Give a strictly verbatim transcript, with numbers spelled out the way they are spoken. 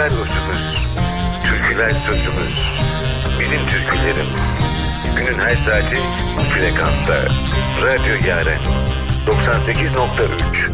Şarkılar özümüz, türküler sözümüz. Bizim türkülerim. Günün her saati bu frekansta. Radyo Yaren doksan sekiz nokta üç.